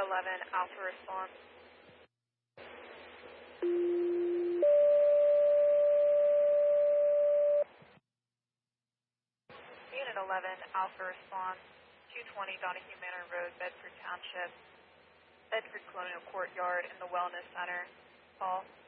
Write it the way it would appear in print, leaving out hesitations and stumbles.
11 Alpha response. Unit 11 Alpha response. 220 Donahue Manor Road, Bedford Township, Bedford Colonial Courtyard, in the Wellness Center. Call.